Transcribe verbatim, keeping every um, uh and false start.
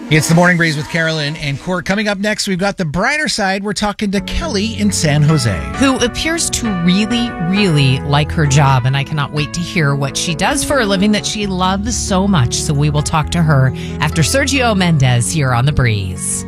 It's the Morning Breeze with Carolyn and Court. Coming up next, we've got the brighter side. We're talking to Kelly in San Jose, who appears to really, really like her job. And I cannot wait to hear what she does for a living that she loves so much. So we will talk to her after Sergio Mendes here on The Breeze.